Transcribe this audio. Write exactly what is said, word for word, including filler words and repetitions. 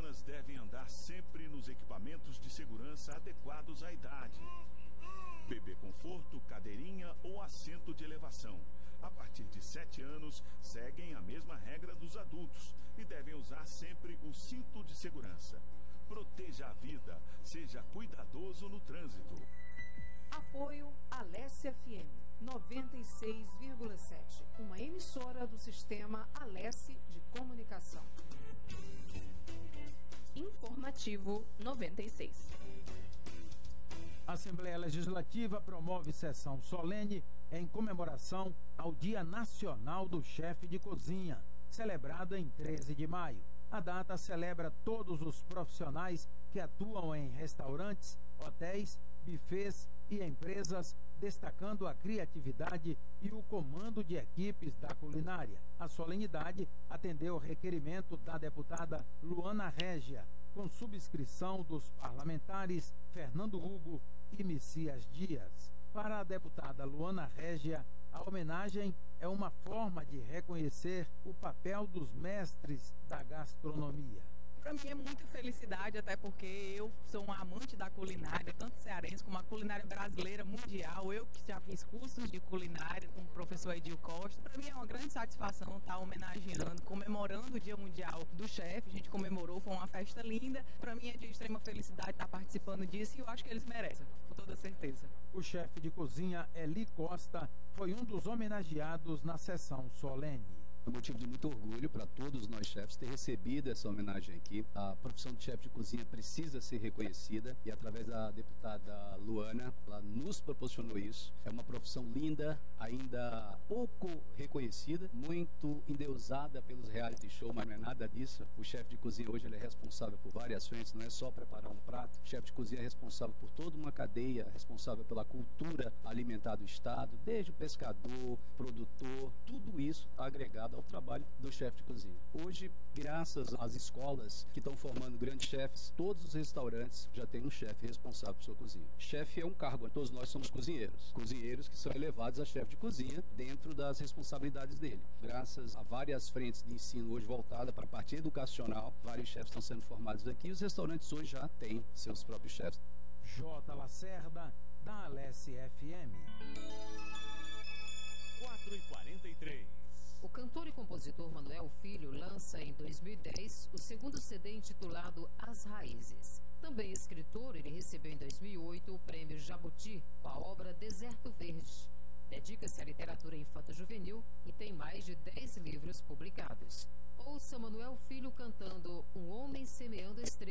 crianças devem andar sempre nos equipamentos de segurança adequados à idade. Bebê conforto, cadeirinha ou assento de elevação. A partir de sete anos, seguem a mesma regra dos adultos e devem usar sempre o cinto de segurança. Proteja a vida, seja cuidadoso no trânsito. Apoio Alesse F M noventa e seis vírgula sete, uma emissora do sistema Alesse de comunicação. Informativo noventa e seis. A Assembleia Legislativa promove sessão solene em comemoração ao Dia Nacional do Chefe de Cozinha, celebrada em treze de maio. A data celebra todos os profissionais que atuam em restaurantes, hotéis, bufês e empresas, destacando a criatividade e o comando de equipes da culinária. A solenidade atendeu o requerimento da deputada Luana Régia, com subscrição dos parlamentares Fernando Hugo e Messias Dias. Para a deputada Luana Régia, a homenagem é uma forma de reconhecer o papel dos mestres da gastronomia. Para mim é muita felicidade, até porque eu sou uma amante da culinária, tanto cearense como a culinária brasileira mundial. Eu que já fiz cursos de culinária com o professor Edil Costa. Para mim é uma grande satisfação estar homenageando, comemorando o Dia Mundial do Chefe. A gente comemorou, foi uma festa linda. Para mim é de extrema felicidade estar participando disso e eu acho que eles merecem, com toda certeza. O chefe de cozinha Eli Costa foi um dos homenageados na sessão solene. É um motivo de muito orgulho para todos nós chefes ter recebido essa homenagem aqui. A profissão de chefe de cozinha precisa ser reconhecida e através da deputada Luana, ela nos proporcionou isso. É uma profissão linda, ainda pouco reconhecida, muito endeusada pelos reality show, mas não é nada disso. O chefe de cozinha hoje ele é responsável por várias frentes, não é só preparar um prato. O chefe de cozinha é responsável por toda uma cadeia, responsável pela cultura alimentar do Estado, desde o pescador, produtor, tudo isso agregado ao trabalho do chefe de cozinha. Hoje, graças às escolas que estão formando grandes chefes, todos os restaurantes já têm um chefe responsável por sua cozinha. Chefe é um cargo, todos nós somos cozinheiros. Cozinheiros que são elevados a chefe de cozinha dentro das responsabilidades dele. Graças a várias frentes de ensino hoje voltada para a parte educacional, vários chefes estão sendo formados aqui e os restaurantes hoje já têm seus próprios chefes. J. Lacerda, da Alesse F M. quatro e quarenta e três. O cantor e compositor Manuel Filho lança em dois mil e dez o segundo C D intitulado As Raízes. Também escritor, ele recebeu em dois mil e oito o prêmio Jabuti com a obra Deserto Verde. Dedica-se à literatura infanto-juvenil e tem mais de dez livros publicados. Ouça Manuel Filho cantando Um Homem Semeando Estrelas.